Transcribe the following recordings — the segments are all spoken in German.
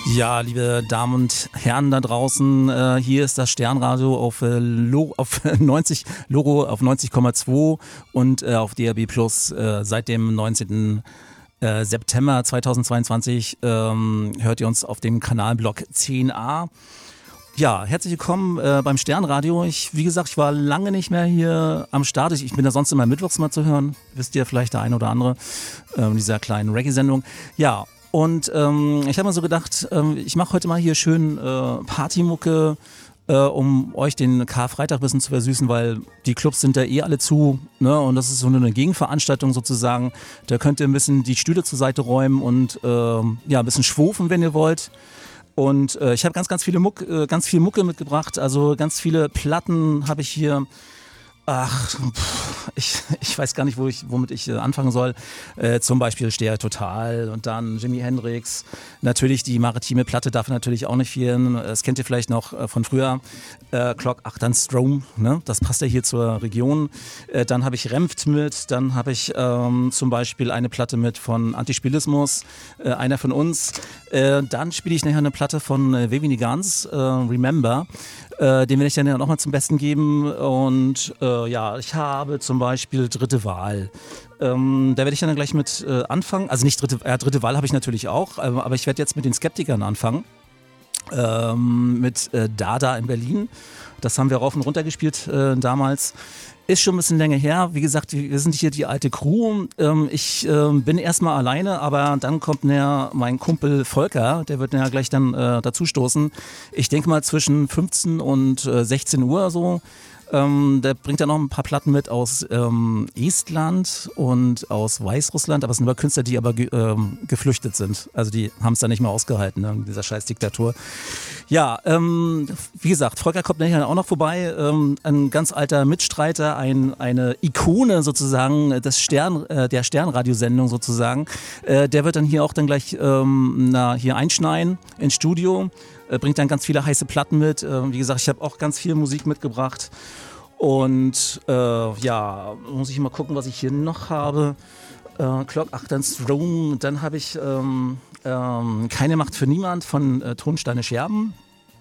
Ja, liebe Damen und Herren da draußen, hier ist das Sternradio auf 90 Logo auf 90,2 und auf DAB Plus seit dem 19. September 2022 hört ihr uns auf dem Kanalblock 10a. Ja, herzlich willkommen beim Sternradio. Wie gesagt, ich war lange nicht mehr hier am Start. Ich bin da sonst immer mittwochs mal zu hören. Wisst ihr vielleicht der eine oder andere in dieser kleinen Reggae-Sendung. Ja, und ich habe mir so gedacht, ich mache heute mal hier schön Partymucke, um euch den Karfreitag ein bisschen zu versüßen, weil die Clubs sind ja eh alle zu, ne? Und das ist so eine Gegenveranstaltung sozusagen. Da könnt ihr ein bisschen die Stühle zur Seite räumen und ja, ein bisschen schwufen, wenn ihr wollt. Und ich habe ganz viel Mucke mitgebracht, also ganz viele Platten habe ich hier. Ach, ich weiß gar nicht, womit ich anfangen soll. Zum Beispiel Stereo Total und dann Jimi Hendrix. Natürlich die maritime Platte darf natürlich auch nicht fehlen. Das kennt ihr vielleicht noch von früher. Clock 8 dann Strom, ne? Das passt ja hier zur Region. Dann habe ich Remft mit. Dann habe ich zum Beispiel eine Platte mit von Antispielismus, einer von uns. Dann spiele ich nachher eine Platte von Wavy Guns, Remember. Den werde ich dann ja nochmal zum Besten geben. Und ja, ich habe zum Beispiel Dritte Wahl. Da werde ich dann gleich mit anfangen. Also nicht Dritte Wahl habe ich natürlich auch, aber ich werde jetzt mit den Skeptikern anfangen. Mit Dada in Berlin. Das haben wir rauf und runter gespielt damals. Ist schon ein bisschen länger her. Wie gesagt, wir sind hier die alte Crew. Ich bin erstmal alleine, aber dann kommt mein Kumpel Volker, der wird gleich dann dazu stoßen. Ich denke mal zwischen 15 und 16 Uhr so. Der bringt dann noch ein paar Platten mit aus Estland und aus Weißrussland, aber es sind aber Künstler, die aber geflüchtet sind. Also die haben es da nicht mehr ausgehalten, ne, in dieser scheiß Diktatur. Ja, wie gesagt, Volker kommt nachher auch noch vorbei, ein ganz alter Mitstreiter, eine Ikone sozusagen der Sternradiosendung sozusagen. Der wird dann hier auch dann gleich hier einschneien ins Studio. Bringt dann ganz viele heiße Platten mit. Wie gesagt, ich habe auch ganz viel Musik mitgebracht. Und ja, muss ich mal gucken, was ich hier noch habe. Clock 8 dann Strom. Dann habe ich Keine Macht für Niemand von Tonsteine Scherben.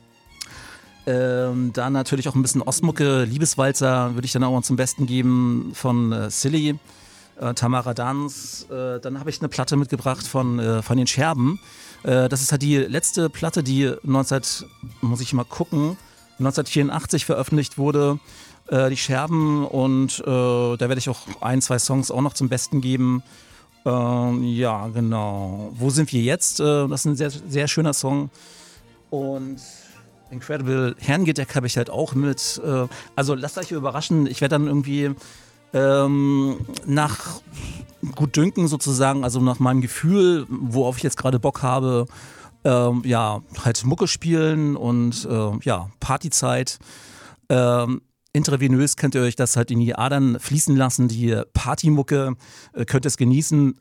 Dann natürlich auch ein bisschen Ostmucke, Liebeswalzer würde ich dann auch mal zum Besten geben von Silly. Tamara Dans. Dann habe ich eine Platte mitgebracht von den Scherben. Das ist halt die letzte Platte, die 1984 veröffentlicht wurde, die Scherben, und da werde ich auch 1, 2 Songs auch noch zum Besten geben. Ja, genau. Wo sind wir jetzt? Das ist ein sehr, sehr schöner Song. Und Incredible Herrengedeck habe ich halt auch mit. Also lasst euch überraschen, ich werde dann irgendwie nach Gutdünken sozusagen, also nach meinem Gefühl, worauf ich jetzt gerade Bock habe, ja, halt Mucke spielen und ja, Partyzeit. Intravenös könnt ihr euch das halt in die Adern fließen lassen, die Partymucke, könnt ihr es genießen.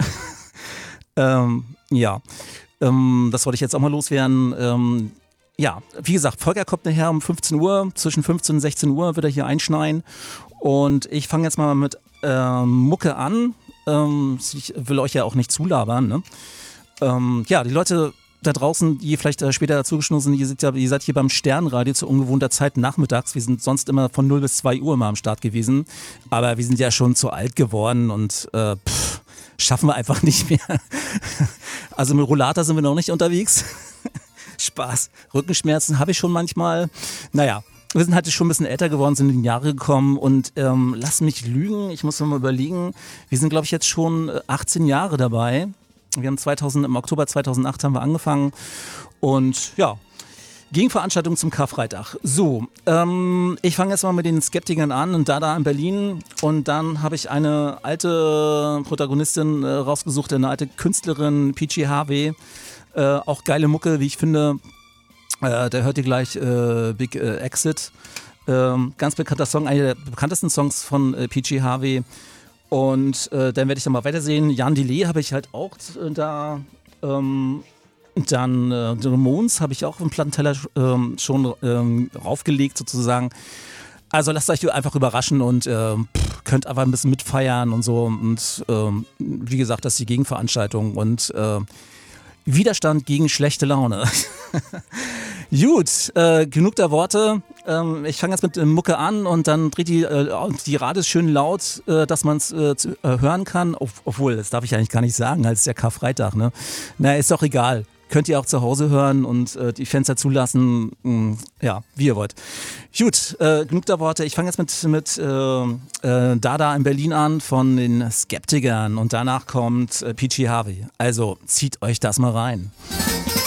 Ja, das wollte ich jetzt auch mal loswerden. Ja, wie gesagt, Volker kommt nachher um 15 Uhr, zwischen 15 und 16 Uhr wird er hier einschneien. Und ich fange jetzt mal mit Mucke an. Ich will euch ja auch nicht zulabern, ne? Ja, die Leute da draußen, die vielleicht später dazugeschlossen sind, ihr seid hier beim Sternradio zu ungewohnter Zeit nachmittags. Wir sind sonst immer von 0 bis 2 Uhr immer am Start gewesen. Aber wir sind ja schon zu alt geworden und schaffen wir einfach nicht mehr. Also mit Rollator sind wir noch nicht unterwegs. Spaß. Rückenschmerzen habe ich schon manchmal. Naja. Wir sind halt schon ein bisschen älter geworden, sind in die Jahre gekommen und lass mich lügen, ich muss mir mal überlegen, wir sind glaube ich jetzt schon 18 Jahre dabei. Wir haben im Oktober 2008 haben wir angefangen und ja, Gegenveranstaltung zum Karfreitag. So, ich fange jetzt mal mit den Skeptikern an und Dada in Berlin, und dann habe ich eine alte Protagonistin rausgesucht, eine alte Künstlerin, PG Harvey, auch geile Mucke, wie ich finde. Da hört ihr gleich Big Exit. Ganz bekannter Song, einer der bekanntesten Songs von PG Harvey. Und dann werde ich dann mal weitersehen. Jan Delay habe ich halt auch da. Dann The Ramones habe ich auch im Plattenteller schon raufgelegt sozusagen. Also lasst euch einfach überraschen und könnt einfach ein bisschen mitfeiern und so. Und wie gesagt, das ist die Gegenveranstaltung. Und Widerstand gegen schlechte Laune. Gut, genug der Worte. Ich fange jetzt mit Mucke an und dann dreht die Radios schön laut, dass man es hören kann. Obwohl, das darf ich eigentlich gar nicht sagen, es ist ja Karfreitag. Ne? Na, ist doch egal. Könnt ihr auch zu Hause hören und die Fenster zulassen, ja, wie ihr wollt. Gut, genug der Worte. Ich fange jetzt mit Dada in Berlin an von den Skeptikern und danach kommt PG Harvey. Also zieht euch das mal rein.